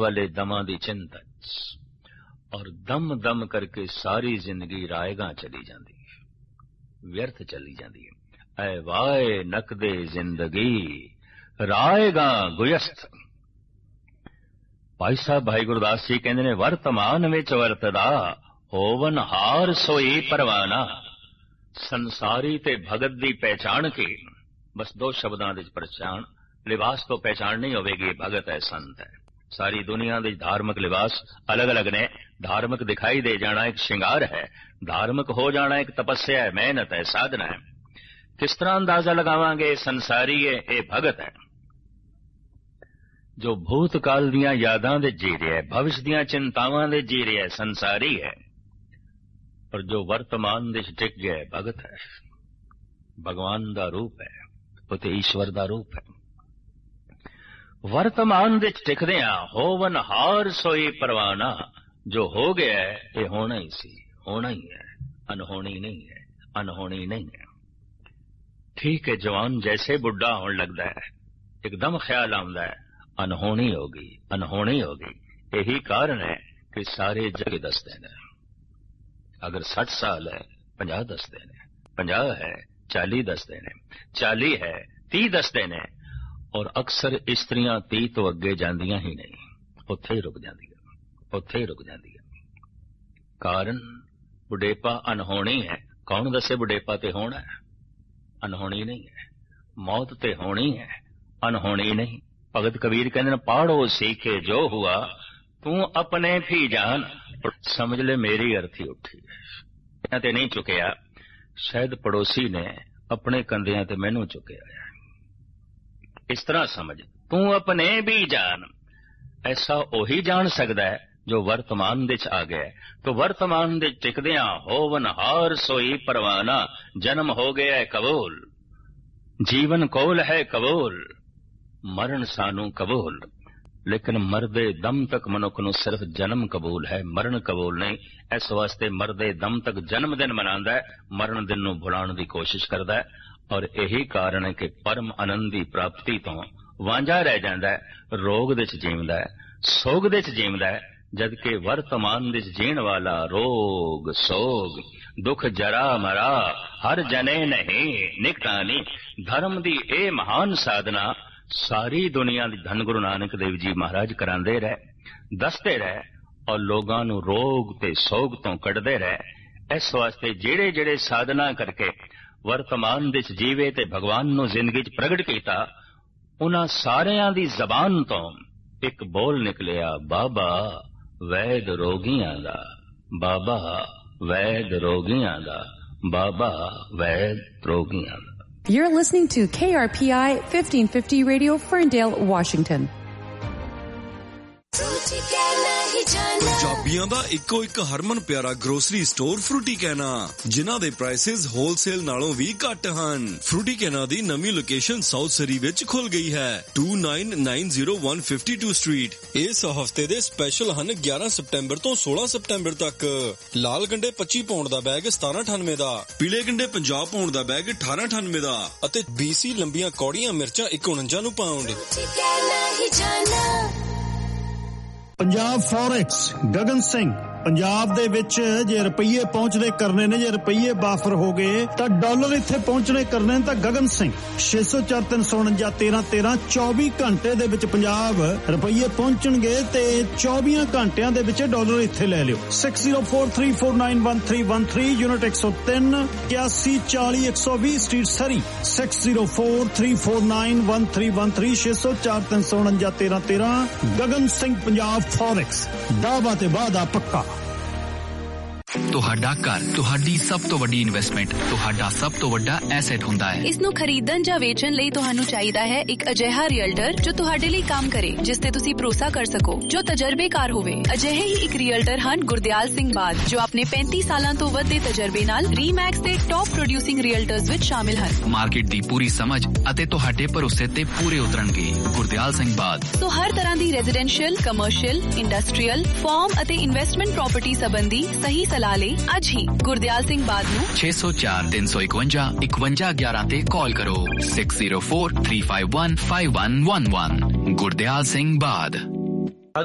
वाले दमां दी चिंता और दम दम करके सारी जिंदगी रायगा चली जाती है, व्यर्थ चली जाती है। ऐ वाए नकदे जिंदगी रायगा गुयस्त। भाई साहब भाई गुरदास जी कहते ने वर्तमान विच वरतदा होवन हार सोई परवाना। संसारी ते भगत दी पहचान के बस दो शब्दां दे पहचान, लिबास तो पहचान नहीं होगी भगत है संत है। सारी दुनिया दे धार्मिक लिबास अलग अलग ने। धार्मिक दिखाई दे जाना एक श्रृंगार है, धार्मिक हो जाना एक तपस्या है, मेहनत है, साधना है। किस तरह अंदाजा लगावांगे संसारी है ये भगत है जो भूतकाल दियां यादां दे जी रहा है, भविष्य दियां चिंतावां दे जी रहा है, संसारी है। और जो वर्तमान दे टिक गया है भगत है, भगवान दा रूप है, उते ईश्वर दा रूप है। वर्तमान दे टिकदियां होवन हार सोई परवाना। जो हो गया है ये होना ही सी, होना ही है, अनहोनी नहीं है, अनहोनी नहीं है। ठीक है, जवान जैसे बुढ़ा होने लगता है एकदम ख्याल आंदा है अनहोनी होगी, अनहोनी होगी। यही कारण है कि सारे जग दसते हैं। अगर 60 साल है 50 दसते हैं, 50 है 40 दसते हैं, 40 है 30 दसते हैं। और अक्सर स्त्रियां 30 तो अगे जांदियां ही नहीं, उत्थे ही रुक जांदियां, उत्थे ही रुक जांदियां। कारण बुढ़ेपा अनहोनी है। कौन दसे बुढ़ेपा ते होना है? अनहोनी नहीं है। मौत ते होनी है, अनहोनी नहीं। भगत कबीर कहते पहाड़ो सीखे जो हुआ तू अपने भी जान। समझ ले मेरी अर्थी उठी है ते नहीं चुकया, शायद पड़ोसी ने अपने कंधियां ते मैनू चुकया है। इस तरह समझ, तू अपने भी जान। ऐसा ओही जान सकता है जो वर्तमान दे च आ गया है। तो वर्तमान दे टिकदियां होवन हार सोई परवाना। जन्म हो गया है कबूल, जीवन कोल है कबूल, मरण सानू कबूल। लेकिन मरदे दम तक मनुख नूं सिर्फ जन्म कबूल है, मरण कबूल नहीं। इस वास्ते मरदे दम तक जन्म दिन मनांदा है, मरण दिन नूं भुलाण दी कोशिश करदा है। और यही कारण है कि परम आनंद दी प्राप्ति तो वांझा रह जांदा है, रोग दे च जींदा है, सोग दे च जींदा है। जबकि वर्तमान दे च जीण वाला रोग सोग दुख जरा मरा हर जने नहीं निकटानी। धर्म दी ए महान साधना सारी दुनिया दी धन गुरु नानक देव जी महाराज करांदे रहे, दसते रहे और लोगां नूं रोग ते सोग तो कढदे रहे। इस वास्ते जेड़े जेड़े साधना करके वर्तमान दे जीवे ते भगवान नूं जिंदगी च प्रगट कीता, उन्हां सारियां दी जबान तो एक बोल निकलिया, बाबा वैद रोगियां दा, बाबा वैद रोगियां दा, बाबा वैद रोगियां दा। You're listening to KRPI 1550 Radio, Ferndale, Washington. ਪੰਜਾਬੀਆਂ ਦਾ ਇੱਕੋ ਇੱਕ ਹਰਮਨ ਪਿਆਰਾ ਗਰੋਸਰੀ ਸਟੋਰ ਫਰੂਟੀ ਕਹਿਣਾ, ਜਿਨ੍ਹਾਂ ਦੇ ਪ੍ਰਾਈਸਿਸ ਹੋਲਸੇਲ ਨਾਲੋਂ ਵੀ ਘੱਟ ਹਨ। ਫਰੂਟੀ ਕਹਿਣਾ ਦੀ ਨਵੀਂ ਲੋਕੇਸ਼ਨ ਸਾਊਥ ਸਰੀ ਵਿੱਚ ਖੁੱਲ ਗਈ ਹੈ, 2990 ਸਟਰੀਟ। ਇਸ ਹਫਤੇ ਦੇ ਸਪੈਸ਼ਲ ਹਨ 11 ਸਤੰਬਰ ਤੋਂ 16 ਸਤੰਬਰ ਤੱਕ। ਲਾਲ ਗੰਡੇ 25 ਪਾਉਂਡ ਦਾ ਬੈਗ 1798 ਦਾ, ਪੀਲੇ ਗੰਡੇ 50 ਪਾਉਂਡ ਦਾ ਬੈਗ 1898 ਦਾ ਅਤੇ BC ਲੰਬੀਆਂ ਕੌੜੀਆਂ ਮਿਰਚਾਂ 49 ਨੂੰ ਪਾਉਂਡ। ਪੰਜਾਬ ਫੋਰੈਕਸ ਗਗਨ ਸਿੰਘ। ਪੰਜਾਬ ਦੇ ਵਿੱਚ ਜੇ ਰੁਪਈਏ ਪਹੁੰਚਦੇ ਕਰਨੇ ਨੇ, ਜੇ ਰੁਪਈਏ ਬਾਫਰ ਹੋ ਗਏ ਤਾਂ ਡਾਲਰ ਇੱਥੇ ਪਹੁੰਚਣੇ ਕਰਨੇ ਤਾਂ ਗਗਨ ਸਿੰਘ 604-349-1313 24 ਘੰਟੇ ਦੇ ਵਿੱਚ ਪੰਜਾਬ ਰੁਪਈਏ ਪਹੁੰਚਣਗੇ ਤੇ 24 ਘੰਟਿਆਂ ਦੇ ਵਿੱਚ ਡਾਲਰ ਇੱਥੇ ਲੈ ਲਿਓ। 6043491313 ਯੂਨਿਟ 103 8140-120 ਸਟਰੀਟ ਸਰੀ 6043491313 604-349-1313 ਗਗਨ ਸਿੰਘ ਪੰਜਾਬ ਫੋਰੈਕਸ। ਦਾਅਵਾ ਤੇ ਵਾਅਦਾ ਪੱਕਾ। ਤੁਹਾਡਾ ਘਰ ਤੁਹਾਡੀ ਸਭ ਤੋਂ ਵੱਡੀ ਇਨਵੈਸਟਮੈਂਟ, ਤੁਹਾਡਾ ਸਭ ਤੋਂ ਵੱਡਾ ਐਸੈਟ ਹੁੰਦਾ ਹੈ। ਇਸ ਨੂੰ ਖਰੀਦਣ ਜਾਂ ਵੇਚਣ ਲਈ ਤੁਹਾਨੂੰ ਚਾਹੀਦਾ ਹੈ ਇੱਕ ਅਜਿਹਾ ਰੀਅਲਟਰ ਜੋ ਤੁਹਾਡੇ ਲਈ ਕੰਮ ਕਰੇ, ਜਿਸ ਤੇ ਤੁਸੀਂ ਭਰੋਸਾ ਕਰ ਸਕੋ, ਜੋ ਤਜਰਬੇਕਾਰ ਹੋਵੇ। ਅਜਿਹੇ ਹੀ ਇੱਕ ਰੀਅਲਟਰ ਹਨ ਗੁਰਦਿਆਲ ਸਿੰਘ ਬਾਦ, ਜੋ ਆਪਣੇ 35 ਸਾਲਾਂ ਤੋਂ ਵੱਧ ਦੇ ਤਜਰਬੇ ਨਾਲ ਰੀਮੈਕਸ ਦੇ ਟੌਪ ਪ੍ਰੋਡਿਊਸਿੰਗ ਰੀਅਲਟਰਸ ਵਿੱਚ ਸ਼ਾਮਿਲ ਹਨ। ਮਾਰਕੀਟ ਦੀ ਪੂਰੀ ਸਮਝ ਅਤੇ ਤੁਹਾਡੇ ਭਰੋਸੇ ਤੇ ਪੂਰੇ ਉਤਰਨਗੇ। ਗੁਰਦਿਆਲ ਸਿੰਘ ਬਾਦ ਤੋਂ ਹਰ ਤਰ੍ਹਾਂ ਦੀ ਰੈਜ਼ੀਡੈਂਸ਼ੀਅਲ, ਕਮਰਸ਼ੀਅਲ, ਇੰਡਸਟਰੀਅਲ, ਫਾਰਮ ਅਤੇ ਇਨਵੈਸਟਮੈਂਟ ਪ੍ਰਾਪਰਟੀ ਸੰਬੰਧੀ ਸਹੀ ਸਲਾਹ ਲਈ ਅੱਜ ਹੀ ਗੁਰਦਿਆਲ ਸਿੰਘ ਬਾਦ ਨੂੰ 6043515111 ਤੇ ਕਾਲ ਕਰੋ। 6043515111 ਗੁਰਦਿਆਲ ਸਿੰਘ ਬਾਦ।